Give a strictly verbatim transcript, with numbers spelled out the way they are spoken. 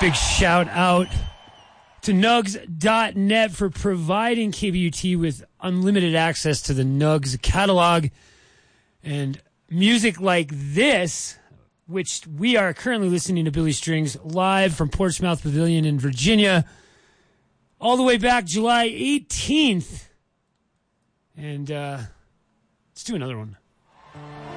Big shout out to Nugs dot net for providing K B U T with unlimited access to the Nugs catalog and music like this, which we are currently listening to Billy Strings live from Portsmouth Pavilion in Virginia, all the way back July eighteenth. And uh, let's do another one.